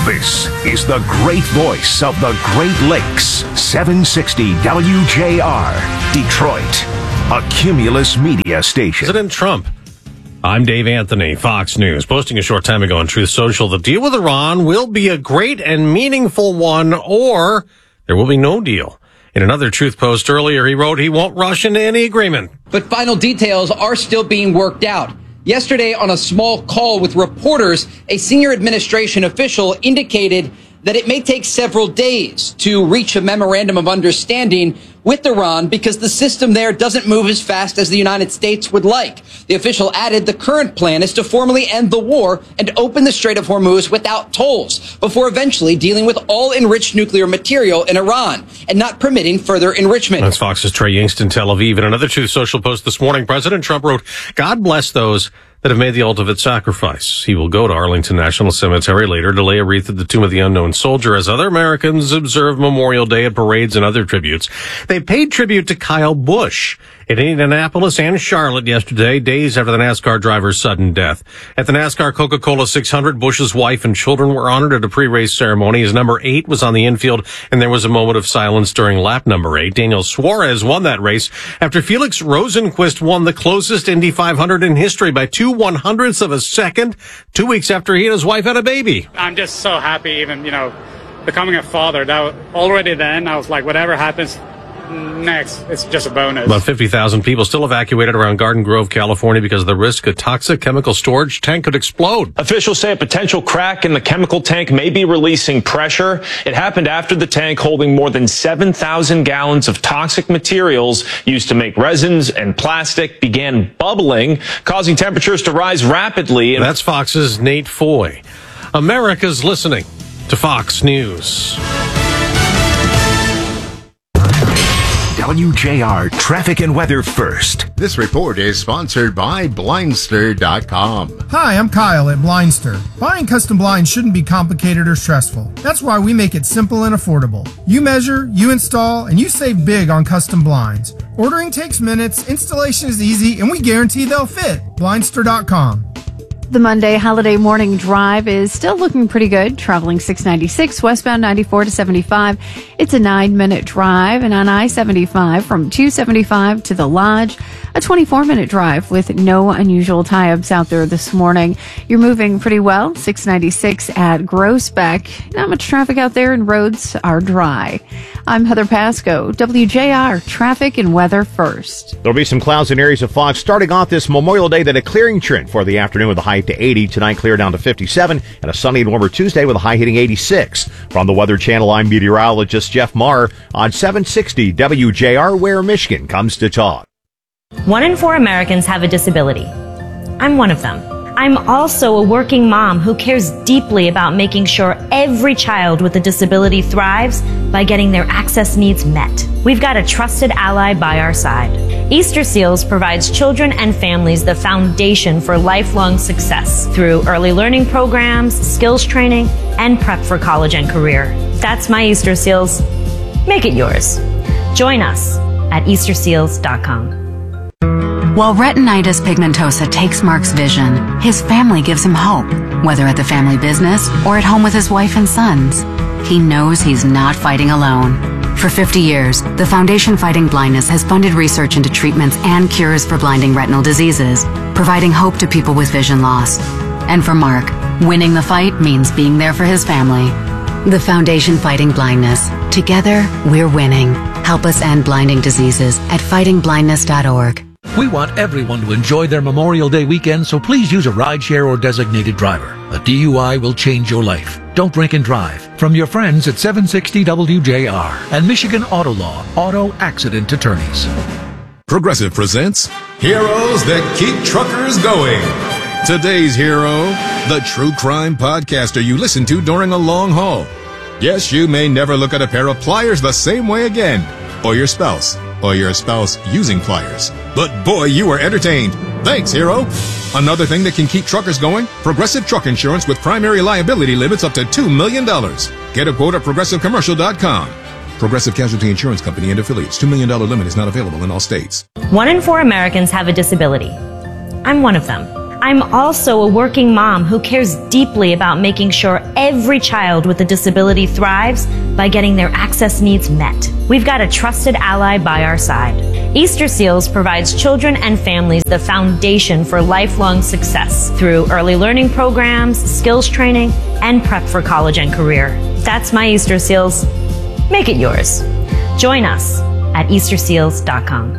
This is the great voice of the Great Lakes, 760 WJR, Detroit, a Cumulus media station. President Trump. I'm Dave Anthony, Fox News, posting a short time ago on Truth Social. The deal with Iran will be a great and meaningful one, or there will be no deal. In another Truth post earlier, he wrote he won't rush into any agreement. But final details are still being worked out. Yesterday, on a small call with reporters, a senior administration official indicated that it may take several days to reach a memorandum of understanding with Iran because the system there doesn't move as fast as the United States would like. The official added the current plan is to formally end the war and open the Strait of Hormuz without tolls before eventually dealing with all enriched nuclear material in Iran and not permitting further enrichment. That's Fox's Trey Yingst in Tel Aviv. In another Truth Social post this morning, President Trump wrote, God bless those that have made the ultimate sacrifice. He will go to Arlington National Cemetery later to lay a wreath at the tomb of the unknown soldier as other Americans observe Memorial Day at parades and other tributes. They paid tribute to Kyle Busch in Indianapolis and Charlotte yesterday, days after the NASCAR driver's sudden death. At the NASCAR Coca-Cola 600, Busch's wife and children were honored at a pre-race ceremony. His number 8 was on the infield, and there was a moment of silence during lap number 8. Daniel Suarez won that race after Felix Rosenqvist won the closest Indy 500 in history by 2/100ths of a second, 2 weeks after he and his wife had a baby. I'm just so happy, even, becoming a father. That already then, I was like, whatever happens next, it's just a bonus. About 50,000 people still evacuated around Garden Grove, California, because of the risk a toxic chemical storage tank could explode. Officials say a potential crack in the chemical tank may be releasing pressure. It happened after the tank holding more than 7,000 gallons of toxic materials used to make resins and plastic began bubbling, causing temperatures to rise rapidly. That's Fox's Nate Foy. America's listening to Fox News. WJR Traffic and Weather First. This report is sponsored by Blindster.com. Hi, I'm Kyle at Blindster. Buying custom blinds shouldn't be complicated or stressful. That's why we make it simple and affordable. You measure, you install, and you save big on custom blinds. Ordering takes minutes, installation is easy, and we guarantee they'll fit. Blindster.com. The Monday holiday morning drive is still looking pretty good. Traveling 696 westbound 94 to 75. It's a 9-minute drive, and on I-75 from 275 to the Lodge, a 24-minute drive with no unusual tie-ups out there this morning. You're moving pretty well. 696 at Groesbeck. Not much traffic out there, and roads are dry. I'm Heather Pasco, WJR Traffic and Weather First. There'll be some clouds in areas of fog starting off this Memorial Day, then a clearing trend for the afternoon with a high to 80. Tonight clear down to 57, and a sunny and warmer Tuesday with a high hitting 86. From the Weather Channel, I'm meteorologist Jeff Marr on 760 WJR, where Michigan comes to talk. 1 in 4 Americans have a disability. I'm one of them. I'm also a working mom who cares deeply about making sure every child with a disability thrives by getting their access needs met. We've got a trusted ally by our side. Easter Seals provides children and families the foundation for lifelong success through early learning programs, skills training, and prep for college and career. That's my Easter Seals. Make it yours. Join us at easterseals.com. While retinitis pigmentosa takes Mark's vision, his family gives him hope, whether at the family business or at home with his wife and sons. He knows he's not fighting alone. For 50 years, the Foundation Fighting Blindness has funded research into treatments and cures for blinding retinal diseases, providing hope to people with vision loss. And for Mark, winning the fight means being there for his family. The Foundation Fighting Blindness. Together, we're winning. Help us end blinding diseases at fightingblindness.org. We want everyone to enjoy their Memorial Day weekend, so please use a rideshare or designated driver. A DUI will change your life. Don't drink and drive. From your friends at 760 WJR and Michigan Auto Law, auto accident attorneys. Progressive presents Heroes That Keep Truckers Going. Today's hero, the true crime podcaster you listen to during a long haul. Yes, you may never look at a pair of pliers the same way again, or your spouse using pliers. But boy, you were entertained. Thanks, hero. Another thing that can keep truckers going, Progressive Truck Insurance with primary liability limits up to $2 million. Get a quote at progressivecommercial.com. Progressive Casualty Insurance Company and affiliates. $2 million limit is not available in all states. 1 in 4 Americans have a disability. I'm one of them. I'm also a working mom who cares deeply about making sure every child with a disability thrives by getting their access needs met. We've got a trusted ally by our side. Easter Seals provides children and families the foundation for lifelong success through early learning programs, skills training, and prep for college and career. That's my Easter Seals. Make it yours. Join us at easterseals.com.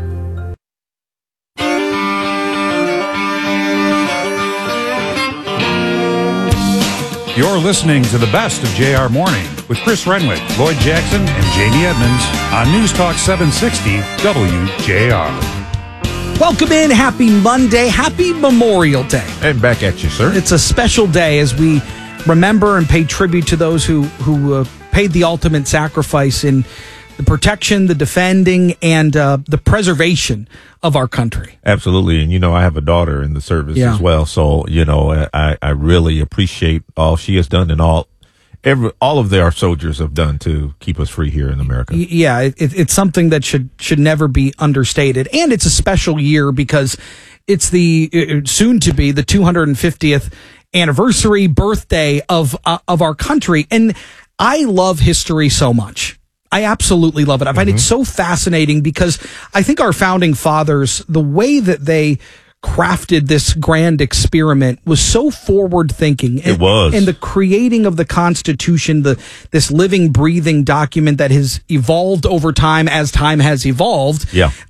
You're listening to the best of JR Morning with Chris Renwick, Lloyd Jackson, and Jamie Edmonds on News Talk 760 WJR. Welcome in. Happy Monday. Happy Memorial Day. And back at you, sir. It's a special day as we remember and pay tribute to those who paid the ultimate sacrifice in the protection, the defending, and the preservation of our country. Absolutely. And, I have a daughter in the service as well. So, I really appreciate all she has done and all of our soldiers have done to keep us free here in America. Yeah, it's something that should never be understated. And it's a special year because it's the soon to be the 250th anniversary birthday of our country. And I love history so much. I absolutely love it. I find it so fascinating because I think our founding fathers, the way that they crafted this grand experiment was so forward thinking. It was. And the creating of the Constitution, this living, breathing document that has evolved over time as time has evolved,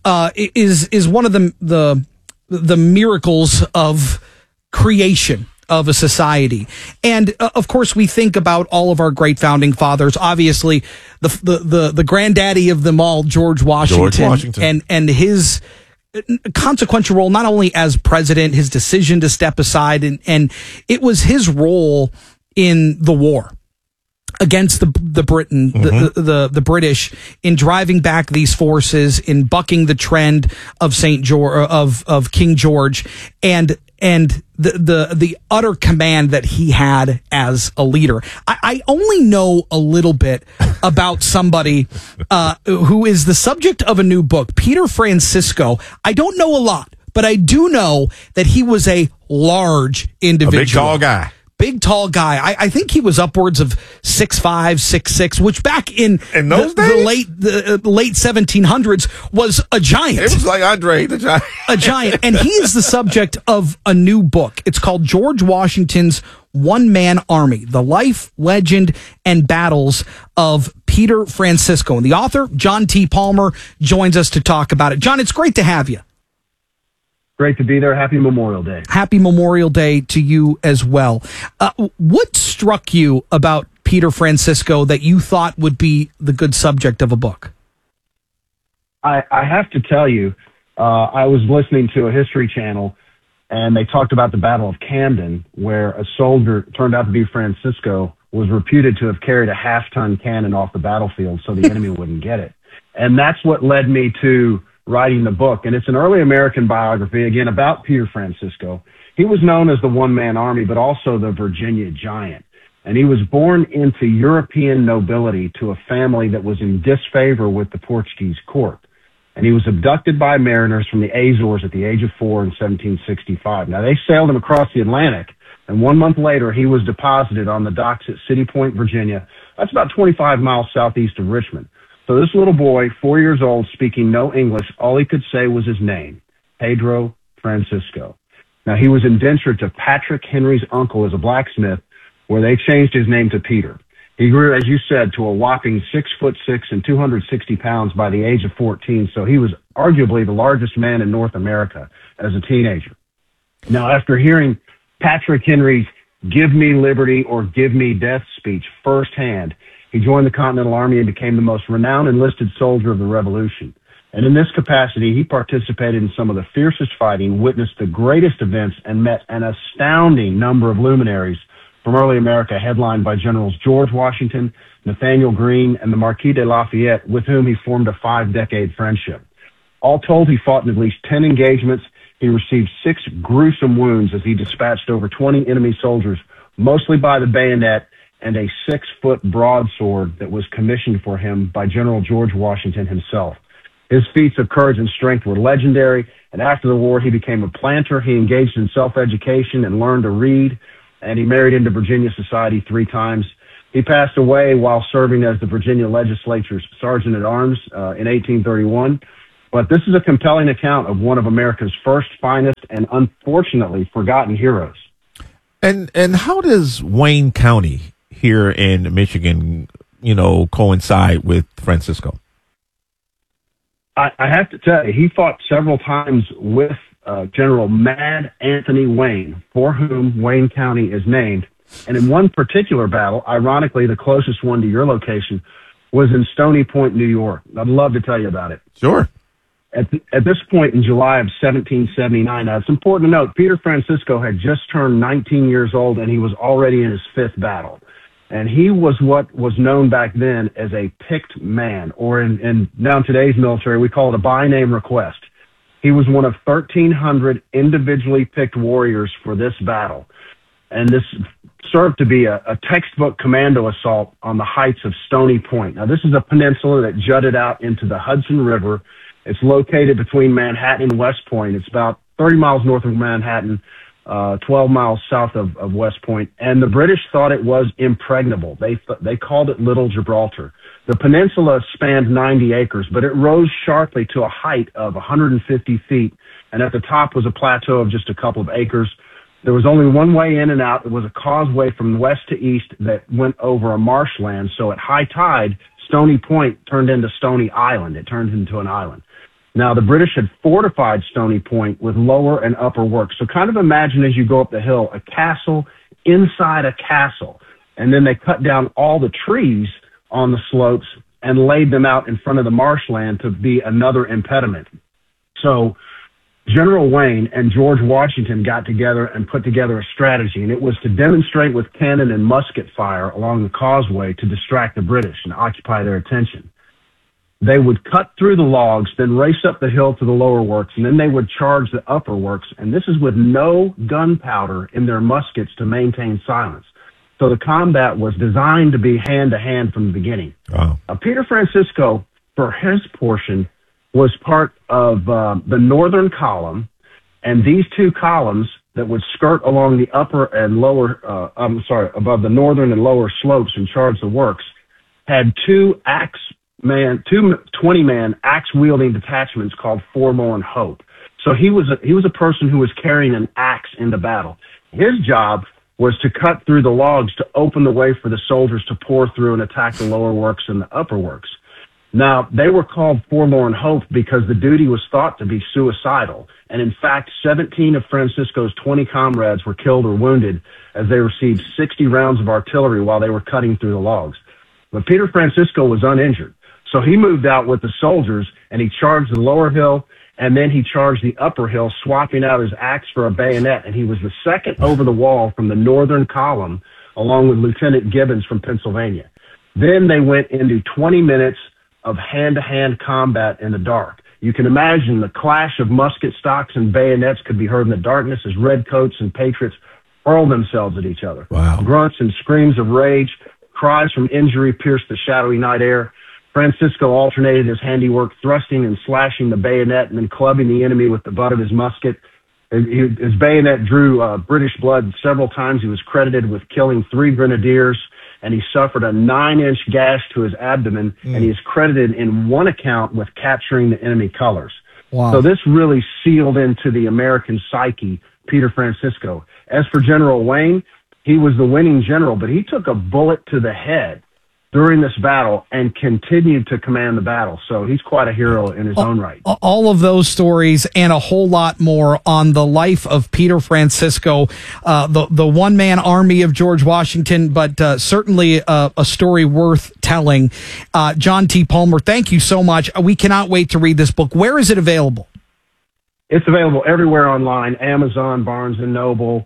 is one of the miracles of creation of a society. And of course we think about all of our great founding fathers, obviously the granddaddy of them all, George Washington. And his consequential role, not only as president, his decision to step aside, and it was his role in the war against the British in driving back these forces, in bucking the trend of of King George, and the utter command that he had as a leader. I only know a little bit about somebody who is the subject of a new book, Peter Francisco. I don't know a lot, but I do know that he was a large individual. A big, tall guy. Big, tall guy. I think he was upwards of 6'5", 6'6", which back in those days? the late 1700s was a giant. It was like Andre the Giant. A giant. And he is the subject of a new book. It's called George Washington's One-Man Army, The Life, Legend, and Battles of Peter Francisco. And the author, John T. Palmer, joins us to talk about it. John, it's great to have you. Great to be there. Happy Memorial Day. Happy Memorial Day to you as well. What struck you about Peter Francisco that you thought would be the good subject of a book? I have to tell you, I was listening to a History Channel, and they talked about the Battle of Camden, where a soldier, turned out to be Francisco, was reputed to have carried a half-ton cannon off the battlefield so the enemy wouldn't get it. And that's what led me to writing the book. And it's an early American biography, again, about Peter Francisco. He was known as the one-man army, but also the Virginia Giant. And he was born into European nobility to a family that was in disfavor with the Portuguese court. And he was abducted by mariners from the Azores at the age of 4 in 1765. Now, they sailed him across the Atlantic, and 1 month later, he was deposited on the docks at City Point, Virginia. That's about 25 miles southeast of Richmond. So this little boy, 4 years old, speaking no English, all he could say was his name, Pedro Francisco. Now, he was indentured to Patrick Henry's uncle as a blacksmith, where they changed his name to Peter. He grew, as you said, to a whopping 6'6" and 260 pounds by the age of 14, so he was arguably the largest man in North America as a teenager. Now, after hearing Patrick Henry's "Give me liberty or give me death" speech firsthand, he joined the Continental Army and became the most renowned enlisted soldier of the Revolution. And in this capacity, he participated in some of the fiercest fighting, witnessed the greatest events, and met an astounding number of luminaries from early America, headlined by Generals George Washington, Nathaniel Greene, and the Marquis de Lafayette, with whom he formed a 5-decade friendship. All told, he fought in at least 10 engagements. He received 6 gruesome wounds as he dispatched over 20 enemy soldiers, mostly by the bayonet, and a 6-foot broadsword that was commissioned for him by General George Washington himself. His feats of courage and strength were legendary, And after the war, he became a planter. He engaged in self-education and learned to read, and he married into Virginia society 3 times. He passed away while serving as the Virginia legislature's sergeant at arms in 1831. But this is a compelling account of one of America's first, finest, and unfortunately forgotten heroes. And how does Wayne County here in Michigan, coincide with Francisco? I have to tell you, he fought several times with General Mad Anthony Wayne, for whom Wayne County is named. And in one particular battle, ironically, the closest one to your location, was in Stony Point, New York. I'd love to tell you about it. Sure. At this point in July of 1779, now it's important to note, Peter Francisco had just turned 19 years old, and he was already in his 5th battle. And he was what was known back then as a picked man, or in now today's military, we call it a by name request. He was one of 1,300 individually picked warriors for this battle. And this served to be a textbook commando assault on the heights of Stony Point. Now, this is a peninsula that jutted out into the Hudson River. It's located between Manhattan and West Point. It's about 30 miles north of Manhattan, 12 miles south of West Point. And the British thought it was impregnable. They called it Little Gibraltar. The peninsula spanned 90 acres, but it rose sharply to a height of 150 feet. And at the top was a plateau of just a couple of acres. There was only one way in and out. It was a causeway from west to east that went over a marshland. So at high tide, Stony Point turned into Stony Island. It turned into an island. Now, the British had fortified Stony Point with lower and upper works. So kind of imagine as you go up the hill, a castle inside a castle. And then they cut down all the trees on the slopes and laid them out in front of the marshland to be another impediment. So General Wayne and George Washington got together and put together a strategy, and it was to demonstrate with cannon and musket fire along the causeway to distract the British and occupy their attention. They would cut through the logs, then race up the hill to the lower works, and then they would charge the upper works, and this is with no gunpowder in their muskets to maintain silence. So the combat was designed to be hand-to-hand from the beginning. Wow. Peter Francisco, for his portion, was part of the northern column, and these 2 columns that would skirt along the upper and lower, above the northern and lower slopes and charge the works, had 2 20-man axe-wielding detachments called Forlorn Hope. So he was a person who was carrying an axe into battle. His job was to cut through the logs to open the way for the soldiers to pour through and attack the lower works and the upper works. Now, they were called Forlorn Hope because the duty was thought to be suicidal. And in fact, 17 of Francisco's 20 comrades were killed or wounded as they received 60 rounds of artillery while they were cutting through the logs. But Peter Francisco was uninjured. So he moved out with the soldiers and he charged the lower hill, and then he charged the upper hill, swapping out his axe for a bayonet. And he was the second over the wall from the northern column, along with Lieutenant Gibbons from Pennsylvania. Then they went into 20 minutes of hand-to-hand combat in the dark. You can imagine the clash of musket stocks and bayonets could be heard in the darkness as redcoats and patriots hurled themselves at each other. Wow. Grunts and screams of rage, cries from injury pierced the shadowy night air. Francisco alternated his handiwork, thrusting and slashing the bayonet and then clubbing the enemy with the butt of his musket. His bayonet drew British blood several times. He was credited with killing 3 grenadiers, and he suffered a 9-inch gash to his abdomen, and he is credited in one account with capturing the enemy colors. Wow. So this really sealed into the American psyche Peter Francisco. As for General Wayne, he was the winning general, but he took a bullet to the head during this battle and continued to command the battle. So he's quite a hero in his own right. All of those stories and a whole lot more on the life of Peter Francisco, the one-man army of George Washington, but certainly a story worth telling. John T. Palmer, thank you so much. We cannot wait to read this book. Where is it available? It's available everywhere online, Amazon, Barnes & Noble,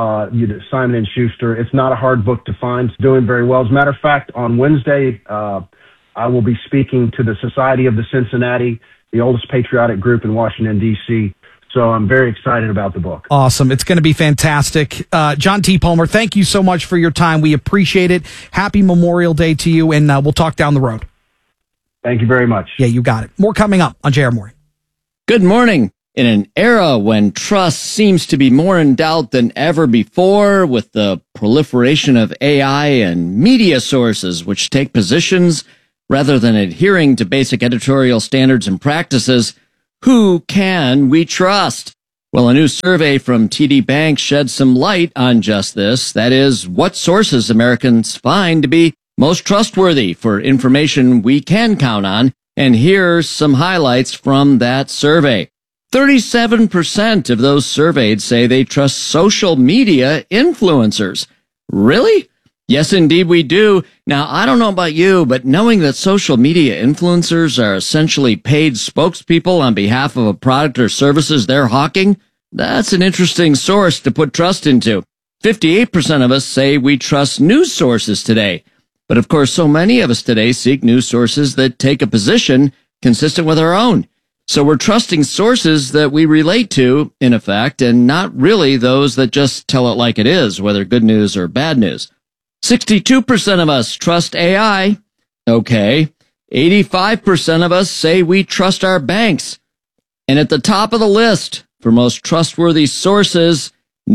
Simon & Schuster. It's not a hard book to find. It's doing very well. As a matter of fact, on Wednesday, I will be speaking to the Society of the Cincinnati, the oldest patriotic group in Washington, D.C., so I'm very excited about the book. Awesome. It's going to be fantastic. John T. Palmer, thank you so much for your time. We appreciate it. Happy Memorial Day to you, and we'll talk down the road. Thank you very much. Yeah, you got it. More coming up on JR Morning. Good morning. In an era when trust seems to be more in doubt than ever before, with the proliferation of AI and media sources which take positions rather than adhering to basic editorial standards and practices, who can we trust? Well, a new survey from TD Bank sheds some light on just this. That is, what sources Americans find to be most trustworthy for information we can count on. And here's some highlights from that survey. 37% of those surveyed say they trust social media influencers. Really? Yes, indeed we do. Now, I don't know about you, but knowing that social media influencers are essentially paid spokespeople on behalf of a product or services they're hawking, that's an interesting source to put trust into. 58% of us say we trust news sources today. But of course, so many of us today seek news sources that take a position consistent with our own. So we're trusting sources that we relate to, in effect, and not really those that just tell it like it is, whether good news or bad news. 62% of us trust AI. Okay. 85% of us say we trust our banks. And at the top of the list for most trustworthy sources,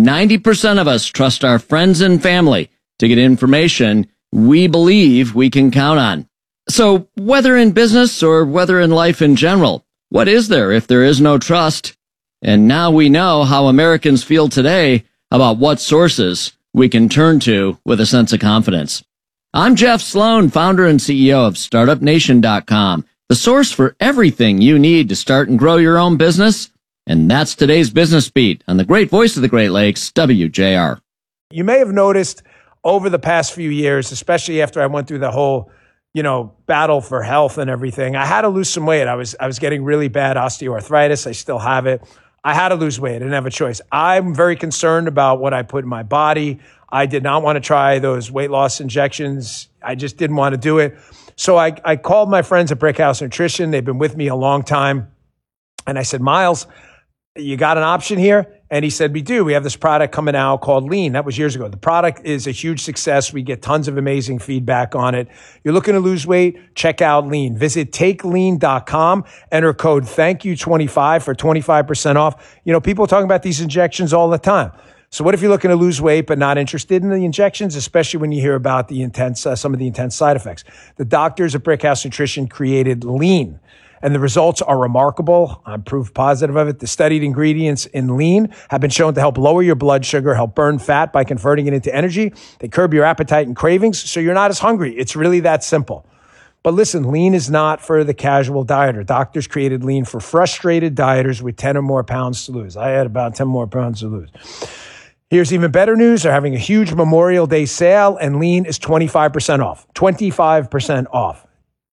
90% of us trust our friends and family to get information we believe we can count on. So whether in business or whether in life in general, what is there if there is no trust? And now we know how Americans feel today about what sources we can turn to with a sense of confidence. I'm Jeff Sloan, founder and CEO of StartupNation.com, the source for everything you need to start and grow your own business. And that's today's Business Beat on the great voice of the Great Lakes, WJR. You may have noticed over the past few years, especially after I went through the whole battle for health and everything, I had to lose some weight. I was getting really bad osteoarthritis. I still have it. I had to lose weight. I didn't have a choice. I'm very concerned about what I put in my body. I did not want to try those weight loss injections. I just didn't want to do it. So I called my friends at Brickhouse Nutrition. They've been with me a long time. And I said, Miles, you got an option here? And he said, we do. We have this product coming out called Lean. That was years ago. The product is a huge success. We get tons of amazing feedback on it. You're looking to lose weight? Check out Lean. Visit takelean.com. Enter code THANKYOU25 for 25% off. People are talking about these injections all the time. So what if you're looking to lose weight but not interested in the injections, especially when you hear about the some of the intense side effects? The doctors at Brickhouse Nutrition created Lean. And the results are remarkable. I'm proof positive of it. The studied ingredients in Lean have been shown to help lower your blood sugar, help burn fat by converting it into energy. They curb your appetite and cravings, so you're not as hungry. It's really that simple. But listen, Lean is not for the casual dieter. Doctors created Lean for frustrated dieters with 10 or more pounds to lose. I had about 10 more pounds to lose. Here's even better news. They're having a huge Memorial Day sale, and Lean is 25% off. 25% off.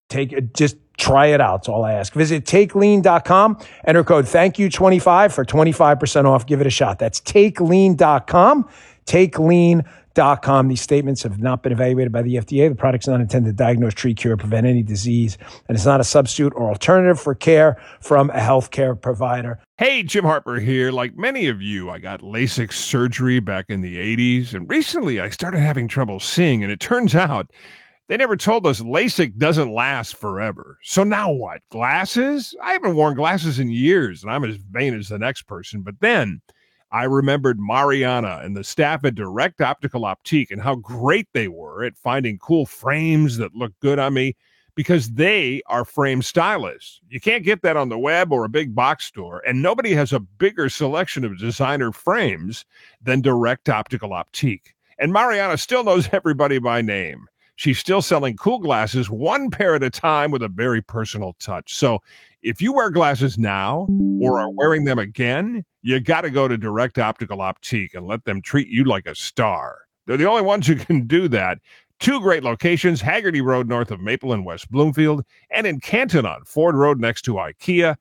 Just try it out. That's all I ask. Visit takelean.com. Enter code THANKYOU25 for 25% off. Give it a shot. That's takelean.com. Takelean.com. These statements have not been evaluated by the FDA. The product's not intended to diagnose, treat, cure, prevent any disease, and it's not a substitute or alternative for care from a healthcare provider. Hey, Jim Harper here. Like many of you, I got LASIK surgery back in the 80s, and recently I started having trouble seeing, and it turns out they never told us LASIK doesn't last forever. So now what? Glasses? I haven't worn glasses in years, and I'm as vain as the next person. But then I remembered Mariana and the staff at Direct Optical Optique and how great they were at finding cool frames that look good on me, because they are frame stylists. You can't get that on the web or a big box store, and nobody has a bigger selection of designer frames than Direct Optical Optique. And Mariana still knows everybody by name. She's still selling cool glasses, one pair at a time, with a very personal touch. So if you wear glasses now or are wearing them again, you got to go to Direct Optical Optique and let them treat you like a star. They're the only ones who can do that. 2 great locations, Haggerty Road north of Maple and West Bloomfield, and in Canton on Ford Road next to IKEA.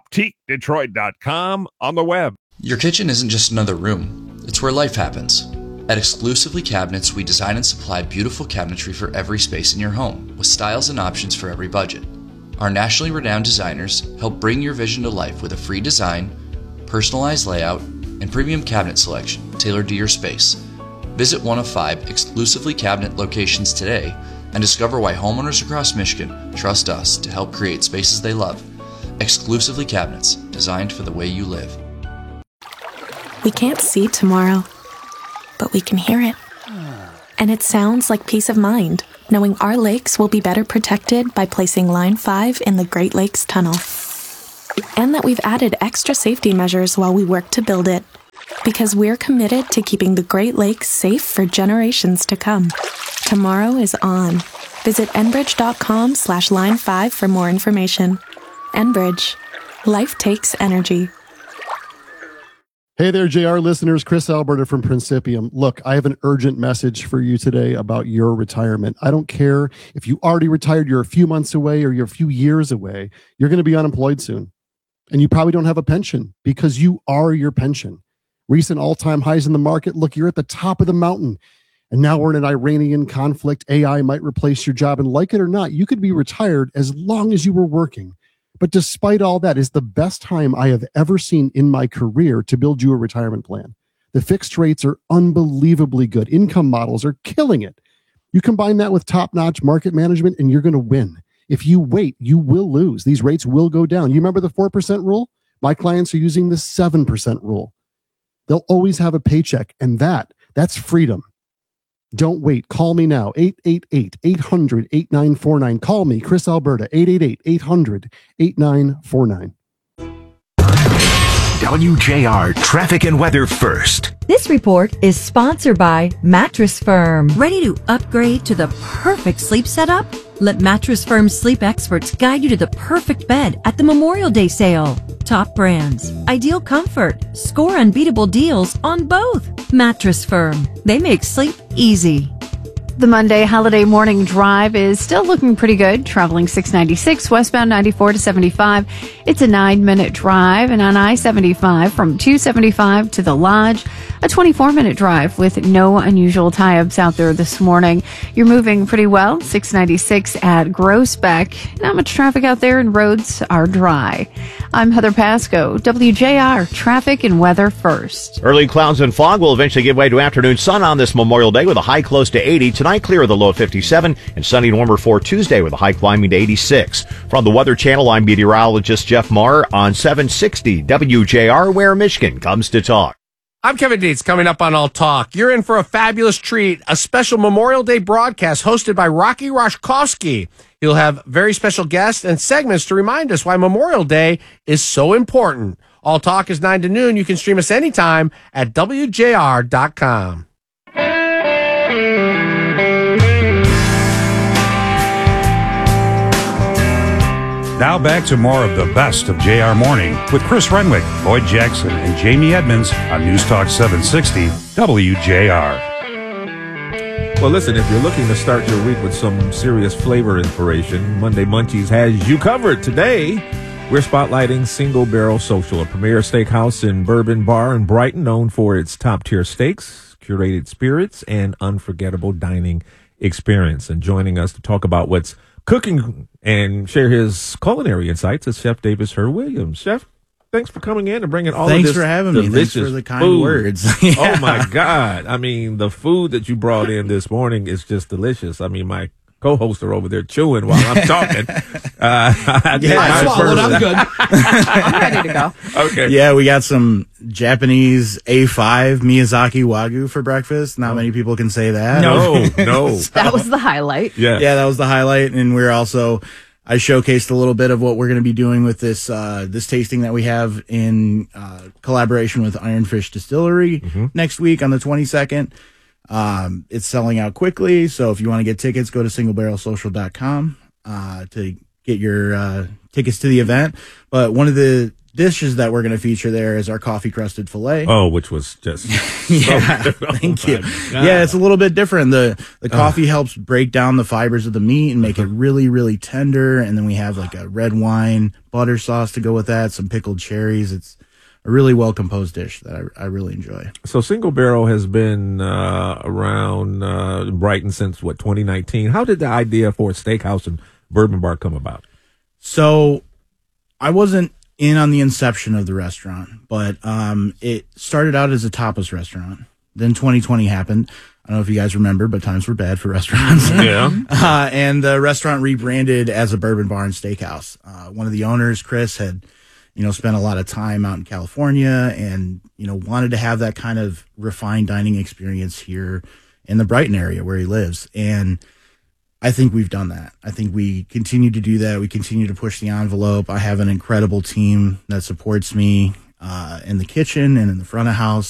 OptiqueDetroit.com on the web. Your kitchen isn't just another room. It's where life happens. At Exclusively Cabinets, we design and supply beautiful cabinetry for every space in your home, with styles and options for every budget. Our nationally renowned designers help bring your vision to life with a free design, personalized layout, and premium cabinet selection tailored to your space. Visit one of 5 Exclusively Cabinet locations today and discover why homeowners across Michigan trust us to help create spaces they love. Exclusively Cabinets, designed for the way you live. We can't see tomorrow, but we can hear it. And it sounds like peace of mind, knowing our lakes will be better protected by placing Line 5 in the Great Lakes Tunnel. And that we've added extra safety measures while we work to build it, because we're committed to keeping the Great Lakes safe for generations to come. Tomorrow is on. Visit enbridge.com/line5 for more information. Enbridge. Life takes energy. Hey there, JR listeners. Chris Alberta from Principium. Look, I have an urgent message for you today about your retirement. I don't care if you already retired, you're a few months away, or you're a few years away. You're going to be unemployed soon. And you probably don't have a pension because you are your pension. Recent all-time highs in the market. Look, you're at the top of the mountain. And now we're in an Iranian conflict. AI might replace your job. And like it or not, you could be retired as long as you were working. But despite all that, it's the best time I have ever seen in my career to build you a retirement plan. The fixed rates are unbelievably good. Income models are killing it. You combine that with top-notch market management and you're going to win. If you wait, you will lose. These rates will go down. You remember the 4% rule? My clients are using the 7% rule. They'll always have a paycheck, and that's freedom. Don't wait. Call me now. 888-800-8949. Call me, Chris Alberta, 888-800-8949. WJR Traffic and Weather First. This report is sponsored by Mattress Firm. Ready to upgrade to the perfect sleep setup? Let Mattress Firm's sleep experts guide you to the perfect bed at the Memorial Day sale. Top brands, ideal comfort, score unbeatable deals on both. Mattress Firm. They make sleep easy. The Monday holiday morning drive is still looking pretty good. Traveling 696 westbound 94 to 75. It's a 9-minute drive, and on I-75 from 275 to the Lodge, a 24-minute drive with no unusual tie-ups out there this morning. You're moving pretty well. 696 at Groesbeck. Not much traffic out there, and roads are dry. I'm Heather Pasco, WJR Traffic and Weather First. Early clouds and fog will eventually give way to afternoon sun on this Memorial Day with a high close to 80. Tonight, clear with a low of 57, and sunny and warmer for Tuesday with a high climbing to 86. From the Weather Channel, I'm meteorologist Jeff Marr on 760 WJR, where Michigan comes to talk. I'm Kevin Dietz, coming up on All Talk. You're in for a fabulous treat, a special Memorial Day broadcast hosted by Rocky Roshkovsky. He'll have very special guests and segments to remind us why Memorial Day is so important. All Talk is 9 to noon. You can stream us anytime at WJR.com. Now back to more of the best of JR Morning with Chris Renwick, Lloyd Jackson, and Jamie Edmonds on News Talk 760 WJR. Well, listen, if you're looking to start your week with some serious flavor inspiration, Monday Munchies has you covered. Today, we're spotlighting Single Barrel Social, a premier steakhouse and bourbon bar in Brighton known for its top-tier steaks, curated spirits, and unforgettable dining experience. And joining us to talk about what's cooking and share his culinary insights is Chef Davis Hur Williams. Chef, thanks for coming in and bringing all of this. Thanks for having me. Thanks for the kind food. words. Yeah. Oh my God. I mean, the food that you brought in this morning is just delicious. I mean, my co-hosts are over there chewing while I'm talking. I swallowed. I'm good. I'm ready to go. Okay. Yeah, we got some Japanese A5 Miyazaki Wagyu for breakfast. Not many people can say that. No. That was the highlight. Yeah, that was the highlight. And we're also, I showcased a little bit of what we're going to be doing with this this tasting that we have in collaboration with Ironfish Distillery next week on the 22nd. It's selling out quickly, so if you want to get tickets, go to singlebarrelsocial.com to get your tickets to the event. But one of the dishes that we're going to feature there is our coffee crusted filet. Oh, which was just thank you. Yeah, it's a little bit different. The coffee helps break down the fibers of the meat and make it really, really tender. And then we have like a red wine butter sauce to go with that, some pickled cherries. It's a really well-composed dish that I really enjoy. So Single Barrel has been around Brighton since, 2019? How did the idea for a steakhouse and bourbon bar come about? So I wasn't in on the inception of the restaurant, but it started out as a tapas restaurant then 2020 happened. I don't know if you guys remember, but times were bad for restaurants. Yeah. And the restaurant rebranded as a Bourbon Barn Steakhouse. One of the owners, Chris, had, spent a lot of time out in California and, wanted to have that kind of refined dining experience here in the Brighton area where he lives. And I think we've done that. I think we continue to do that. We continue to push the envelope. I have an incredible team that supports me in the kitchen and in the front of house.